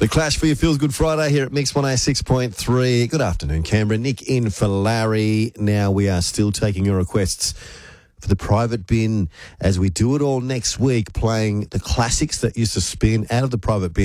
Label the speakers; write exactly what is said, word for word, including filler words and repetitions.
Speaker 1: The Clash for your Feels Good Friday here at Mix one oh six point three. Good afternoon, Canberra. Nick in for Larry. Now we are still taking your requests for the private bin as we do it all next week, playing the classics that used to spin out of the private bin.